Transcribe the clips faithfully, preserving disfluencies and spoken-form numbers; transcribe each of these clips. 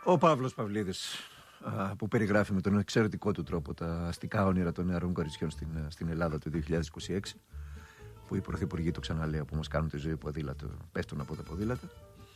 Ο Παύλος Παυλίδης, που περιγράφει με τον εξαιρετικό του τρόπο τα αστικά όνειρα των νεαρών κοριτσιών στην, στην Ελλάδα του δύο χιλιάδες είκοσι έξι, που οι πρωθυπουργοί του ξαναλέω που μας κάνουν τη ζωή ποδήλατο, πέφτουν από τα ποδήλατα,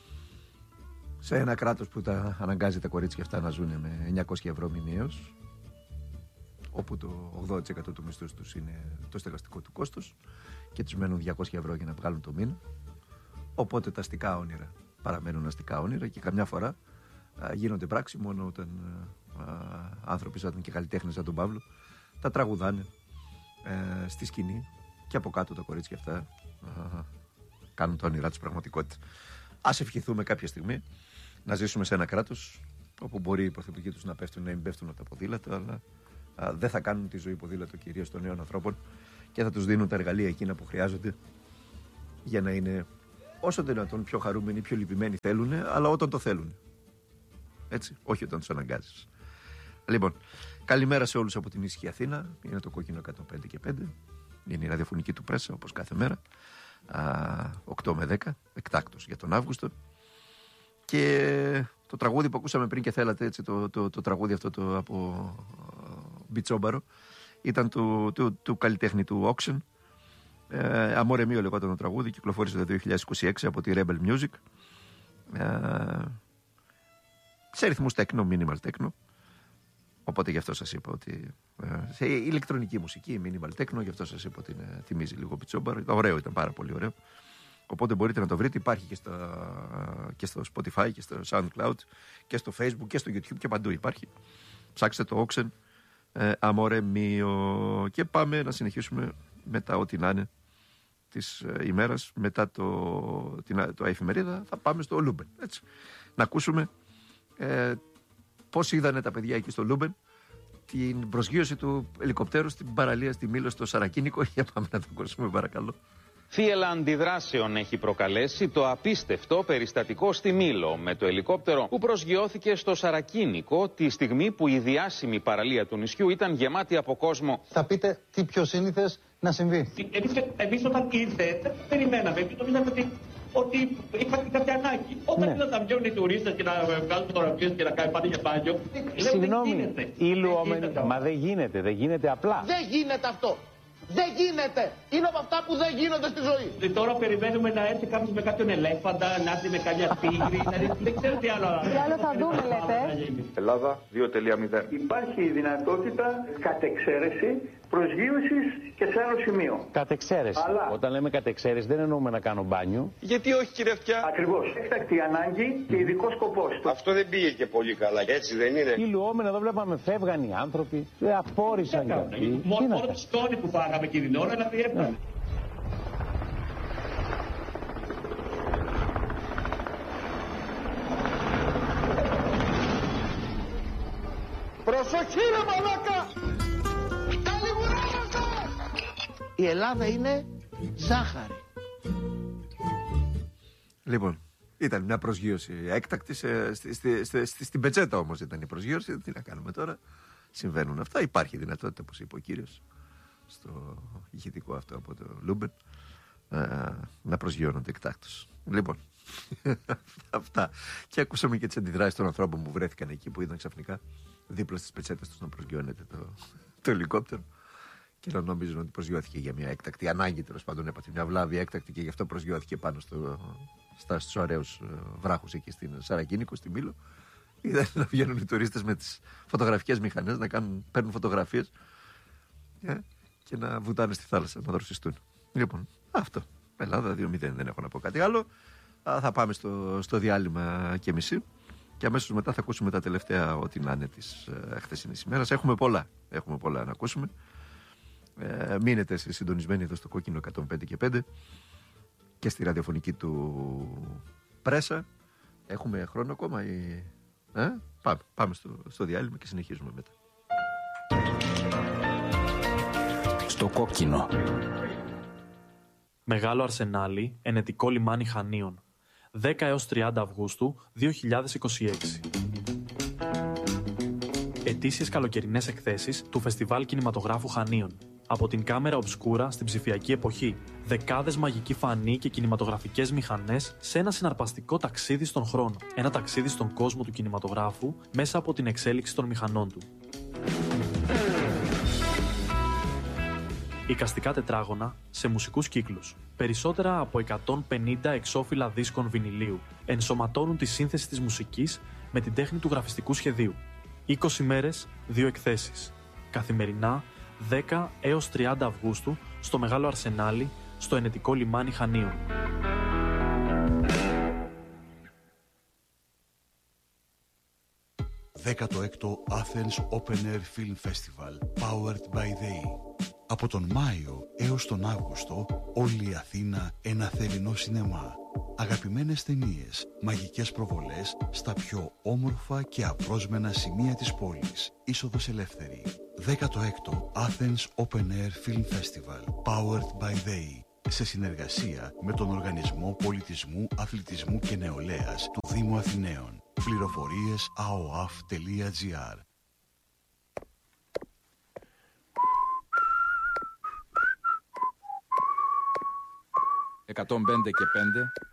σε ένα κράτος που τα αναγκάζει τα κορίτσια αυτά να ζουν με εννιακόσια ευρώ μηνιαίως, όπου το ογδόντα τοις εκατό του μισθού τους είναι το στεγαστικό του κόστος και τους μένουν διακόσια ευρώ για να βγάλουν το μήνα. Οπότε τα αστικά όνειρα παραμένουν αστικά όνειρα και καμιά φορά α, γίνονται πράξη μόνο όταν α, άνθρωποι σαν και καλλιτέχνες σαν τον Παύλο τα τραγουδάνε ε, στη σκηνή και από κάτω τα κορίτσια αυτά α, κάνουν τα όνειρά τους πραγματικότητα. Ας ευχηθούμε κάποια στιγμή να ζήσουμε σε ένα κράτος όπου μπορεί οι πρωθυπουργοί τους να πέφτουν, να μην πέφτουν από τα ποδήλατα, αλλά α, δεν θα κάνουν τη ζωή ποδήλατο κυρίως των νέων ανθρώπων και θα τους δίνουν τα εργαλεία εκείνα που χρειάζονται για να είναι όσο δυνατόν πιο χαρούμενοι, πιο λυπημένοι θέλουν, αλλά όταν το θέλουν. Έτσι, όχι όταν τους αναγκάζεις. Λοιπόν, καλημέρα σε όλους από την ήσυχη Αθήνα. Είναι το κόκκινο εκατόν πέντε και πέντε. Είναι η ραδιοφωνική του πρέσα, όπως κάθε μέρα. Α, οκτώ με δέκα, εκτάκτος για τον Αύγουστο. Και το τραγούδι που ακούσαμε πριν και θέλατε, έτσι, το, το, το τραγούδι αυτό το, από Μπιτσόμπαρο, ήταν του, του, του καλλιτέχνη του Auction. Ε, Αμόρε Μίο λεγόταν το τραγούδι, κυκλοφόρησε το δύο χιλιάδες είκοσι έξι από τη Rebel Music. Ε, σε ρυθμούς τέκνο, minimal τέκνο. Οπότε γι' αυτό σας είπα ότι ε, σε ηλεκτρονική μουσική, minimal τέκνο, γι' αυτό σας είπα ότι είναι, θυμίζει λίγο Πιτσόμπαρο. Ωραίο, ήταν πάρα πολύ ωραίο. Οπότε μπορείτε να το βρείτε, υπάρχει και, στα, και στο Spotify και στο SoundCloud και στο Facebook και στο YouTube και παντού υπάρχει. Ψάξτε το Auction, ε, Amore Mio, και πάμε να συνεχίσουμε μετά ό,τι να είναι της ε, ημέρας, μετά το, την, το εφημερίδα θα πάμε στο Λούμπεν, έτσι. Να ακούσουμε ε, πώς είδανε τα παιδιά εκεί στο Λούμπεν την προσγείωση του ελικοπτέρου στην παραλία στη Μήλο στο Σαρακίνικο. Για πάμε να το ακούσουμε παρακαλώ. Θύελλα αντιδράσεων έχει προκαλέσει το απίστευτο περιστατικό στη Μήλο με το ελικόπτερο που προσγειώθηκε στο Σαρακίνικο τη στιγμή που η διάσημη παραλία του νησιού ήταν γεμάτη από κόσμο. Θα πείτε τι πιο σύνηθες να συμβεί. Εμείς όταν ήρθε, περιμέναμε, εμείς νομίζαμε ότι, ότι υπάρχει κάποια ανάγκη. Όταν ναι. είδα να βγαίνουν οι τουρίστες και να βγάλουν φωτογραφίες και να κάνουν πάνε για μπάνιο, συγγνώμη, ήλουομενη, μα δεν γίνεται, δεν γίνεται απλά. Δεν γίνεται αυτό. Δεν γίνεται! Είναι από αυτά που δεν γίνονται στη ζωή. Τώρα περιμένουμε να έρθει κάποιος με κάποιον ελέφαντα, να έρθει με κάποια τίγρη, δηλαδή δεν ξέρω τι άλλο. Τι άλλο θα δούμε, λέτε. Ελλάδα δύο τελεία μηδέν. Υπάρχει η δυνατότητα κατ' εξαίρεση προσγείωσης και σε άλλο σημείο. Κατ' εξαίρεση. Αλλά... Όταν λέμε κατ' εξαίρεση δεν εννοούμε να κάνω μπάνιο. Γιατί όχι, κύριε Αυτιά. Ακριβώς. Έκτακτη ανάγκη και ειδικός σκοπός. Αυτό δεν πήγε και πολύ καλά, έτσι δεν είναι. Οι λουόμενοι εδώ βλέπαμε φεύγαν οι άνθρωποι, δεν απόρρισαν κι αυτοί. Μόνο το στόνι που φάγαμε εκείνη την ώρα να διέπναμε. Προσοχή ρε μαλάκα! Η Ελλάδα είναι ζάχαρη. Λοιπόν, ήταν μια προσγείωση έκτακτη σε, στη, στη, στη, στη, στην πετσέτα όμως ήταν η προσγείωση. Τι να κάνουμε τώρα, συμβαίνουν αυτά. Υπάρχει δυνατότητα, όπως είπε ο κύριος στο ηχητικό αυτό από το Λούμπεν, ε, να προσγειώνονται εκτάκτως. Λοιπόν, αυτά. Και ακούσαμε και τις αντιδράσεις των ανθρώπων που βρέθηκαν εκεί, που είδαν ξαφνικά δίπλα στις πετσέτες τους να προσγειώνεται το, το ελικόπτερο και να νομίζουν ότι προσγειώθηκε για μια έκτακτη ανάγκη. Τέλος πάντων, έπαθε μια βλάβη έκτακτη και γι' αυτό προσγειώθηκε πάνω στο, στα, στους ωραίους βράχους εκεί στην Σαρακίνικο, στη Μήλο. Είδαν να βγαίνουν οι τουρίστες με τις φωτογραφικές μηχανές, να κάνουν, παίρνουν φωτογραφίες ε, και να βουτάνε στη θάλασσα, να δροσιστούν. Λοιπόν, αυτό. Ελλάδα δύο μηδέν, δεν έχω να πω κάτι άλλο. Α, θα πάμε στο, στο διάλειμμα και μισή. Και αμέσως μετά θα ακούσουμε τα τελευταία ό,τι να είναι της ε, χθεσινής ημέρας. Έχουμε πολλά, έχουμε πολλά να ακούσουμε. Ε, μείνετε συντονισμένοι εδώ στο κόκκινο εκατόν πέντε και πέντε και στη ραδιοφωνική του πρέσα. Έχουμε χρόνο ακόμα ή... ε? Πάμε, πάμε στο, στο διάλειμμα και συνεχίζουμε μετά. Στο κόκκινο. Μεγάλο Αρσενάλι, ενετικό λιμάνι Χανίων. δέκα έως τριάντα Αυγούστου δύο χιλιάδες είκοσι έξι. Ετήσιες καλοκαιρινές εκθέσεις του Φεστιβάλ Κινηματογράφου Χανίων. Από την κάμερα ομπσκούρα στην ψηφιακή εποχή. Δεκάδες μαγικοί φανοί και κινηματογραφικές μηχανές σε ένα συναρπαστικό ταξίδι στον χρόνο. Ένα ταξίδι στον κόσμο του κινηματογράφου μέσα από την εξέλιξη των μηχανών του. Εικαστικά τετράγωνα σε μουσικούς κύκλους. Περισσότερα από εκατόν πενήντα εξώφυλλα δίσκων βινιλίου ενσωματώνουν τη σύνθεση της μουσικής με την τέχνη του γραφιστικού σχεδίου. είκοσι μέρες, δύο εκθέσεις. Καθημερινά, δέκα έως τριάντα Αυγούστου, στο Μεγάλο Αρσενάλι, στο Ενετικό Λιμάνι Χανίων. δέκατο έκτο Athens Open Air Film Festival, powered by they. Από τον Μάιο έως τον Αύγουστο, όλη η Αθήνα ένα θερινό σινεμά. Αγαπημένες ταινίες, μαγικές προβολές στα πιο όμορφα και απρόσμενα σημεία της πόλης. Είσοδος ελεύθερη. δέκατο έκτο Athens Open Air Film Festival, powered by they. Σε συνεργασία με τον Οργανισμό Πολιτισμού, Αθλητισμού και Νεολαίας του Δήμου Αθηναίων. Πληροφορίες a o a f τελεία g r. εκατόν πέντε και πέντε